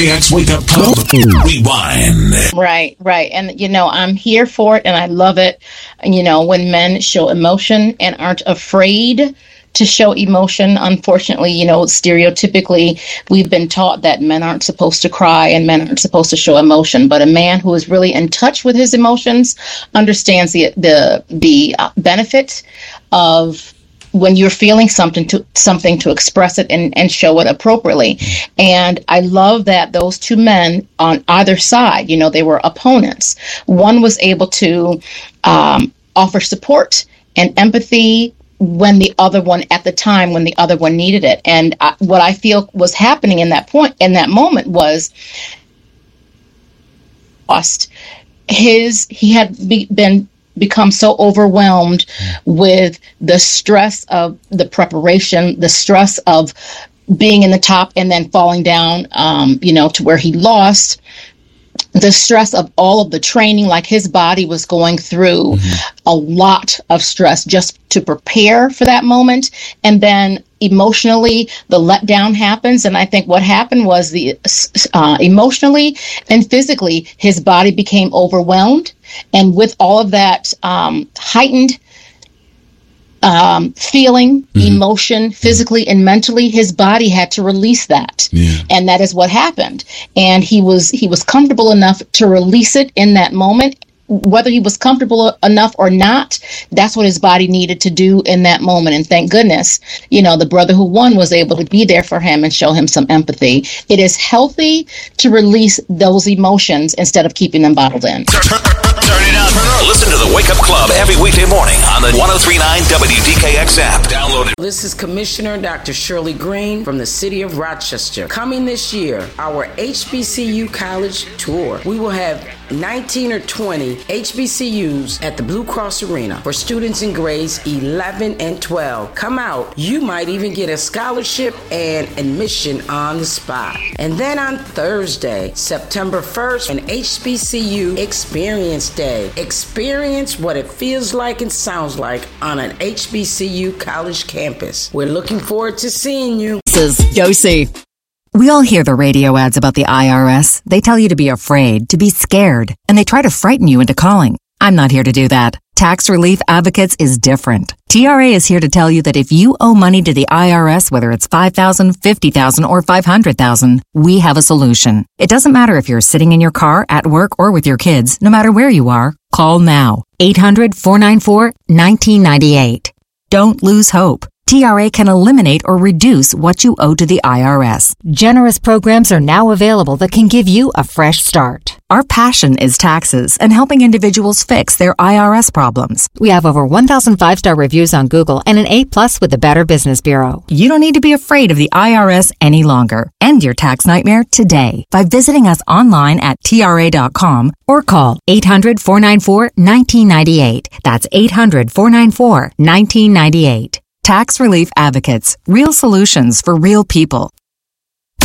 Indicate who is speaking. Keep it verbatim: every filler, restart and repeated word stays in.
Speaker 1: K X Wake Up Club Rewind.
Speaker 2: Right, right. And, you know, I'm here for it and I love it. You know, when men show emotion and aren't afraid to show emotion. Unfortunately, you know, stereotypically, we've been taught that men aren't supposed to cry and men aren't supposed to show emotion. But a man who is really in touch with his emotions understands the the the uh, benefit of when you're feeling something to something to express it and, and show it appropriately. And I love that those two men on either side, you know, they were opponents. One was able to um, offer support and empathy when the other one at the time, when the other one needed it. And I, what I feel was happening in that point, in that moment was lost his, he had be, been become so overwhelmed with the stress of the preparation, the stress of being in the top and then falling down, um, you know, to where he lost. The stress of all of the training, like his body was going through mm-hmm. a lot of stress just to prepare for that moment. And then emotionally, the letdown happens. And I think what happened was the uh, emotionally and physically, his body became overwhelmed. And with all of that um, heightened Um, feeling, mm-hmm. emotion, physically and mentally, his body had to release that. Yeah. And that is what happened. And he was he was comfortable enough to release it in that moment. Whether he was comfortable enough or not, that's what his body needed to do in that moment. And thank goodness, you know, the brother who won was able to be there for him and show him some empathy. It is healthy to release those emotions instead of keeping them bottled in.
Speaker 1: Turn it up. Listen to the Wake Up Club every weekday morning on the one oh three point nine W D K X app. Download it.
Speaker 3: This is Commissioner Doctor Shirley Green from the city of Rochester. Coming this year, our H B C U College Tour. We will have nineteen or twenty H B C Us at the Blue Cross Arena for students in grades eleven and twelve. Come out. You might even get a scholarship and admission on the spot. And then on Thursday, September first, an H B C U Experience Day. Experience what it feels like and sounds like on an H B C U college campus. We're looking forward to seeing you.
Speaker 4: This is Josie. We all hear the radio ads about the I R S. They tell you to be afraid, to be scared, and they try to frighten you into calling. I'm not here to do that. Tax Relief Advocates is different. T R A is here to tell you that if you owe money to the I R S, whether it's five thousand dollars, fifty thousand dollars, or five hundred thousand dollars, we have a solution. It doesn't matter if you're sitting in your car, at work, or with your kids. No matter where you are, call now. eight hundred, four nine four, one nine nine eight. Don't lose hope. T R A can eliminate or reduce what you owe to the I R S.
Speaker 5: Generous programs are now available that can give you a fresh start.
Speaker 4: Our passion is taxes and helping individuals fix their I R S problems.
Speaker 5: We have over one thousand five-star reviews on Google and an A plus with the Better Business Bureau.
Speaker 4: You don't need to be afraid of the I R S any longer. End your tax nightmare today by visiting us online at T R A dot com or call eight hundred, four nine four, one nine nine eight. That's eight hundred, four nine four, one nine nine eight. Tax Relief Advocates. Real solutions for real people.